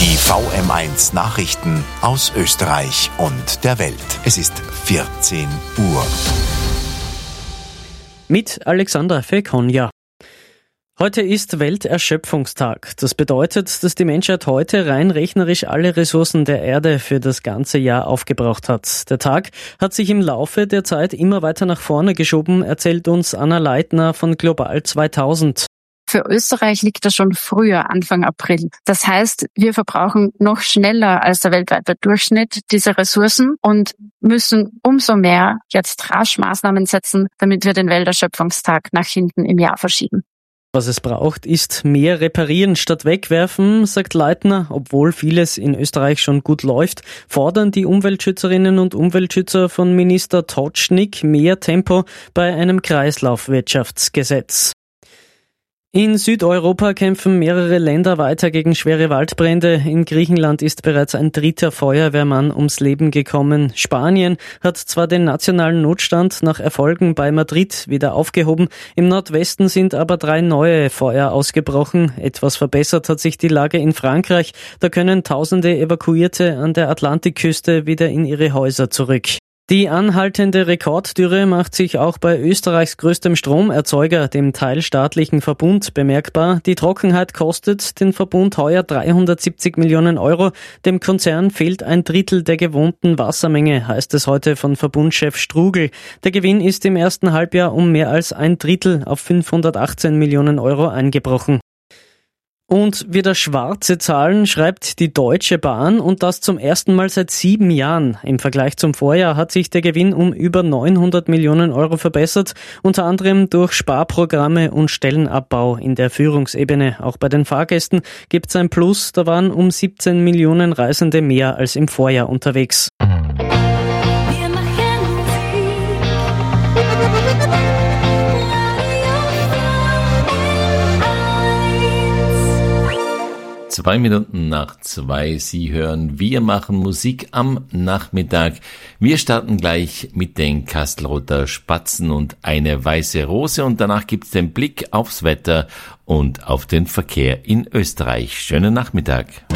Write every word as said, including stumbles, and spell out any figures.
Die V M eins Nachrichten aus Österreich und der Welt. Es ist vierzehn Uhr. Mit Alexander Fekonja. Heute ist Welterschöpfungstag. Das bedeutet, dass die Menschheit heute rein rechnerisch alle Ressourcen der Erde für das ganze Jahr aufgebraucht hat. Der Tag hat sich im Laufe der Zeit immer weiter nach vorne geschoben, erzählt uns Anna Leitner von Global zweitausend. Für Österreich liegt das schon früher, Anfang April. Das heißt, wir verbrauchen noch schneller als der weltweite Durchschnitt diese Ressourcen und müssen umso mehr jetzt rasch Maßnahmen setzen, damit wir den Welterschöpfungstag nach hinten im Jahr verschieben. Was es braucht, ist mehr reparieren statt wegwerfen, sagt Leitner. Obwohl vieles in Österreich schon gut läuft, fordern die Umweltschützerinnen und Umweltschützer von Minister Totschnig mehr Tempo bei einem Kreislaufwirtschaftsgesetz. In Südeuropa kämpfen mehrere Länder weiter gegen schwere Waldbrände. In Griechenland ist bereits ein dritter Feuerwehrmann ums Leben gekommen. Spanien hat zwar den nationalen Notstand nach Erfolgen bei Madrid wieder aufgehoben, im Nordwesten sind aber drei neue Feuer ausgebrochen. Etwas verbessert hat sich die Lage in Frankreich. Da können Tausende Evakuierte an der Atlantikküste wieder in ihre Häuser zurück. Die anhaltende Rekorddürre macht sich auch bei Österreichs größtem Stromerzeuger, dem teilstaatlichen Verbund, bemerkbar. Die Trockenheit kostet den Verbund heuer dreihundertsiebzig Millionen Euro. Dem Konzern fehlt ein Drittel der gewohnten Wassermenge, heißt es heute von Verbundchef Strugl. Der Gewinn ist im ersten Halbjahr um mehr als ein Drittel auf fünfhundertachtzehn Millionen Euro eingebrochen. Und wieder schwarze Zahlen schreibt die Deutsche Bahn, und das zum ersten Mal seit sieben Jahren. Im Vergleich zum Vorjahr hat sich der Gewinn um über neunhundert Millionen Euro verbessert, unter anderem durch Sparprogramme und Stellenabbau in der Führungsebene. Auch bei den Fahrgästen gibt es ein Plus, da waren um siebzehn Millionen Reisende mehr als im Vorjahr unterwegs. Zwei Minuten nach zwei, Sie hören Wir machen Musik am Nachmittag. Wir starten gleich mit den Kastelruther Spatzen und Eine weiße Rose und danach gibt's den Blick aufs Wetter und auf den Verkehr in Österreich. Schönen Nachmittag.